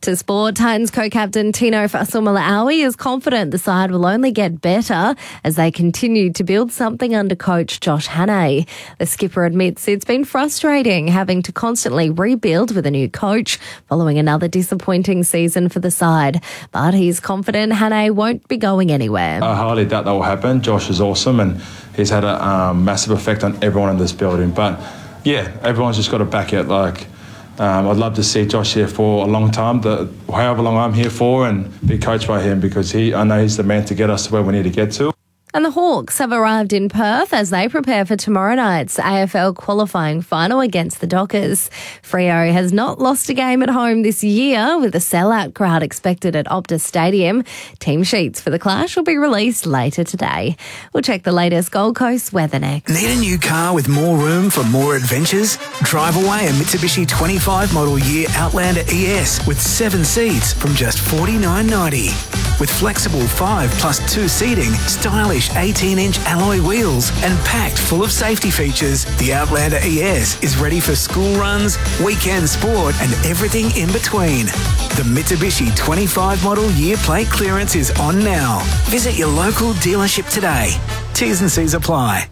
To sport, Titans co-captain Tino Fa'asuamaleaui is confident the side will only get better as they continue to build something under coach Josh Hannay. The skipper admits it's been frustrating having to constantly rebuild with a new coach following another disappointing season for the side. But he's confident Hannay won't be going anywhere. I highly doubt that will happen. Josh is awesome and he's had a massive effect on everyone in this building. But yeah, everyone's just got to back it. I'd love to see Josh here for a long time, however long I'm here for, and be coached by him because I know he's the man to get us to where we need to get to. And the Hawks have arrived in Perth as they prepare for tomorrow night's AFL qualifying final against the Dockers. Freo has not lost a game at home this year, with a sellout crowd expected at Optus Stadium. Team sheets for the clash will be released later today. We'll check the latest Gold Coast weather next. Need a new car with more room for more adventures? Drive away a Mitsubishi 25 model year Outlander ES with 7 seats from just $49.90. With flexible 5+2 seating, stylish 18-inch alloy wheels and packed full of safety features, the Outlander ES is ready for school runs, weekend sport and everything in between. The Mitsubishi 25 model year plate clearance is on now. Visit your local dealership today. T's and C's apply.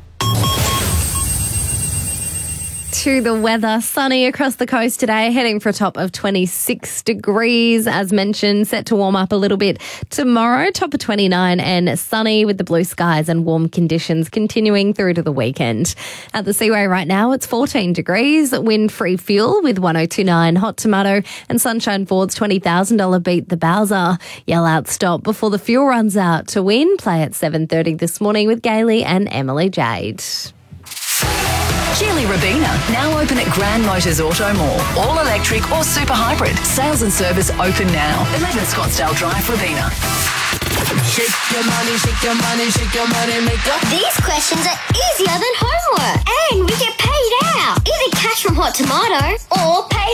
To the weather, sunny across the coast today, heading for a top of 26 degrees. As mentioned, set to warm up a little bit tomorrow, top of 29 and sunny with the blue skies and warm conditions continuing through to the weekend. At the Seaway right now, it's 14 degrees, wind-free fuel with 102.9 Hot Tomato and Sunshine Ford's $20,000 beat the Bowser. Yell out stop before the fuel runs out to win. Play at 7:30 this morning with Gailey and Emily Jade. Geely Robina, now open at Grand Motors Auto Mall. All electric or super hybrid. Sales and service open now. 11 Scottsdale Drive, Robina. Shake your money, shake your money, shake your money, make up. These questions are easier than homework. And we get paid out. Either cash from Hot Tomato or paid